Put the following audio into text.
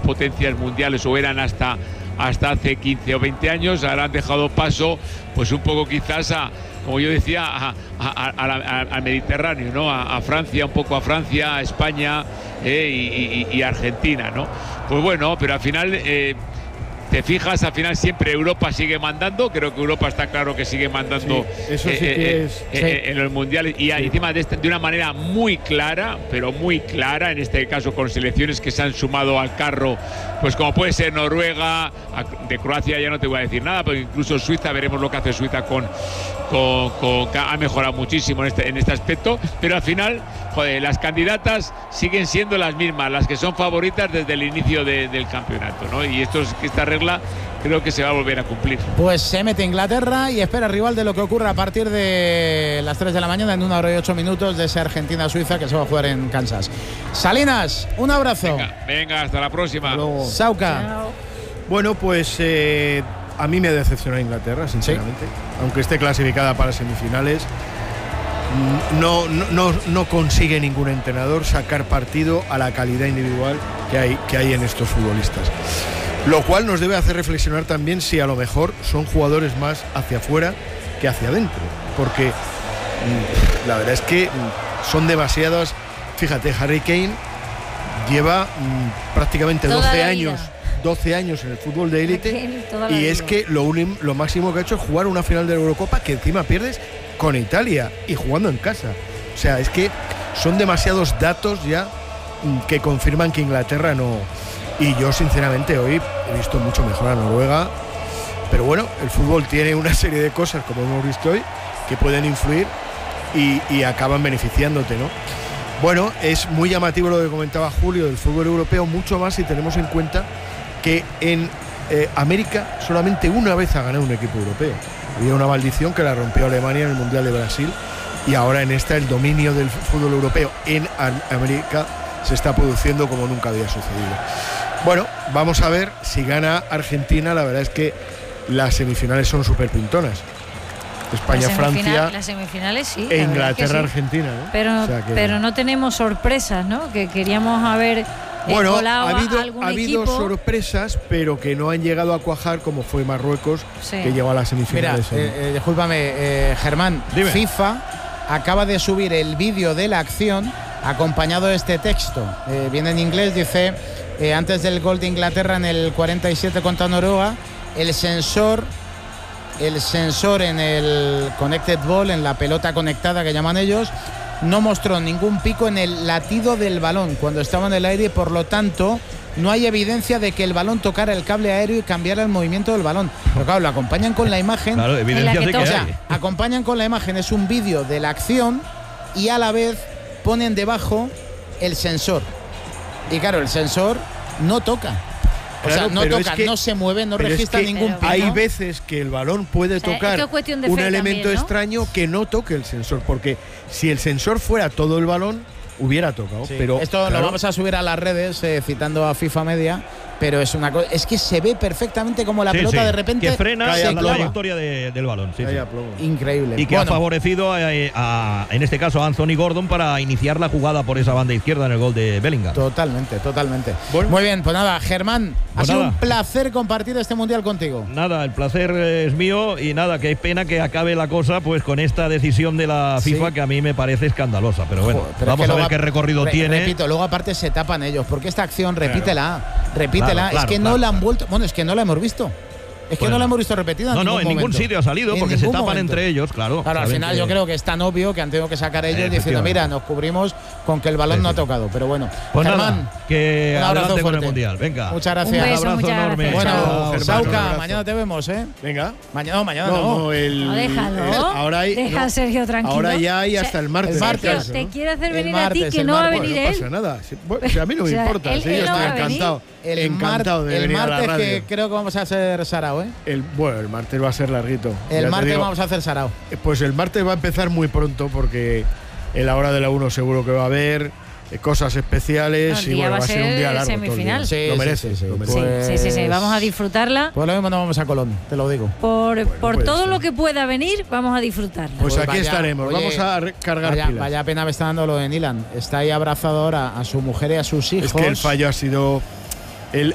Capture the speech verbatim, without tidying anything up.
potencias mundiales, o eran hasta, hasta hace quince o veinte años. Ahora han dejado paso, pues un poco quizás a, como yo decía, a, a, a, a, al Mediterráneo, ¿no? A, a Francia, un poco a Francia, a España eh, y, y, y Argentina, ¿no? Pues bueno, pero al final... Eh, te fijas, al final siempre Europa sigue mandando. Creo que Europa está claro que sigue mandando sí, eso sí eh, que eh, es, eh, sí. en los mundiales y sí. encima de, esta, de una manera muy clara, pero muy clara, en este caso con selecciones que se han sumado al carro, pues como puede ser Noruega, de Croacia ya no te voy a decir nada, pero incluso Suiza, veremos lo que hace Suiza con, con, con ha mejorado muchísimo en este, en este aspecto, pero al final, joder, las candidatas siguen siendo las mismas, las que son favoritas desde el inicio de, del campeonato, ¿no? Y esto es, esta regla creo que se va a volver a cumplir. Pues se mete Inglaterra y espera rival de lo que ocurra a partir de las tres de la mañana en una hora y ocho minutos de esa Argentina-Suiza que se va a jugar en Kansas. Salinas, un abrazo. Venga, venga hasta la próxima. Sauca. Chao. Bueno, pues eh, a mí me decepciona Inglaterra, sinceramente. ¿Sí? Aunque esté clasificada para semifinales, no, no, no, no consigue ningún entrenador sacar partido a la calidad individual que hay, que hay en estos futbolistas. Lo cual nos debe hacer reflexionar también si a lo mejor son jugadores más hacia afuera que hacia adentro. Porque mmm, la verdad es que mmm, son demasiadas. Fíjate, Harry Kane lleva mmm, prácticamente doce años, doce años en el fútbol de élite. Y es que lo, unim, lo máximo que ha hecho es jugar una final de la Eurocopa que encima pierdes con Italia y jugando en casa. O sea, es que son demasiados datos ya mmm, que confirman que Inglaterra no... Y yo, sinceramente, hoy he visto mucho mejor a Noruega. Pero bueno, el fútbol tiene una serie de cosas, como hemos visto hoy, que pueden influir y, y acaban beneficiándote, ¿no? Bueno, es muy llamativo lo que comentaba Julio del fútbol europeo, mucho más si tenemos en cuenta que en eh, América solamente una vez ha ganado un equipo europeo. Había una maldición que la rompió Alemania en el Mundial de Brasil y ahora en esta el dominio del fútbol europeo en América se está produciendo como nunca había sucedido. Bueno, vamos a ver si gana Argentina. La verdad es que las semifinales son súper pintonas. España-Francia. Las semifinales sí. E Inglaterra-Argentina, sí. ¿no? Pero, o sea que... pero no tenemos sorpresas, ¿no? Que queríamos haber. Bueno, ha habido, a ha habido sorpresas, pero que no han llegado a cuajar, como fue Marruecos, sí. que llegó a las semifinales. Mira, eh, eh, discúlpame, eh, Germán. Dime. FIFA acaba de subir el vídeo de la acción acompañado de este texto. Eh, viene en inglés, dice. Eh, antes del gol de Inglaterra en el cuarenta y siete contra Noruega, el sensor, el sensor en el connected ball, en la pelota conectada que llaman ellos, no mostró ningún pico en el latido del balón cuando estaba en el aire y por lo tanto no hay evidencia de que el balón tocara el cable aéreo y cambiara el movimiento del balón. Pero claro, lo acompañan con la imagen. Claro, evidencia de que o sea, acompañan con la imagen, es un vídeo de la acción y a la vez ponen debajo el sensor. Y claro, el sensor no toca. O claro, sea, no toca, es que, no se mueve, no registra es que ningún pico. Hay veces que el balón puede o sea, tocar un elemento también, ¿no? extraño que no toque el sensor. Porque si el sensor fuera todo el balón, hubiera tocado. Sí. Pero, Esto claro, lo vamos a subir a las redes, eh, citando a FIFA Media. Pero es una cosa, es que se ve perfectamente como la sí, pelota sí. de repente que frena se la trayectoria de, del balón. Sí, sí. Increíble. Y que bueno. ha favorecido, a, a, en este caso, a Anthony Gordon para iniciar la jugada por esa banda izquierda en el gol de Bellingham. Totalmente, totalmente. Bueno. Muy bien, pues nada, Germán, pues ha sido nada. un placer compartir este mundial contigo. Nada, el placer es mío y nada, que es pena que acabe la cosa pues con esta decisión de la FIFA sí. que a mí me parece escandalosa. Pero bueno, Joder, pero vamos es que a ver luego, qué recorrido re, tiene. Repito, luego aparte se tapan ellos, porque esta acción, repítela, claro. repítela, claro, claro, es que claro. no la han vuelto, bueno, es que no la hemos visto. Es que bueno, no la hemos visto repetida. No, en no, en momento. ningún sitio ha salido en porque se tapan momento. entre ellos, claro. Claro, al final que... yo creo que es tan obvio que han tenido que sacar ellos diciendo, mira, nos cubrimos con que el balón sí, sí. no ha tocado. Pero bueno, pues Germán, nada, que un abrazo adelante fuerte. con el mundial. Venga. Muchas gracias. Un beso, un abrazo muchas enorme. Bueno, Chao, Sauca, mañana te vemos, ¿eh? Venga. Mañana no, mañana no. no. no, el, no déjalo. El, ahora hay, Deja no, a Sergio tranquilo. Ahora ya hay hasta el martes. El martes Sergio, te quiere hacer el venir martes, a ti, que no va a venir bueno, él. No pasa nada. Si, bueno, si a mí no me o sea, importa. Él, si él yo no estoy encantado. El encantado mar, de el venir martes a la radio. Que creo que vamos a hacer sarao, ¿eh? El, bueno, el martes va a ser larguito. El martes vamos a hacer sarao. Pues el martes va a empezar muy pronto porque en la hora de la uno seguro que va a haber cosas especiales no, y bueno, va a ser un día largo. Semifinal. Sí, lo merece, sí, sí, lo sí. merece. Sí, sí, sí, sí, vamos a disfrutarla. Pues lo mismo nos vamos a Colón, te lo digo. Por, bueno, por todo ser. lo que pueda venir, vamos a disfrutarla. Pues, pues aquí vaya, estaremos, oye, vamos a cargar vaya, pilas. Vaya pena me está dando lo de Nilan. Está ahí abrazado ahora a su mujer y a sus hijos. Es que el fallo ha sido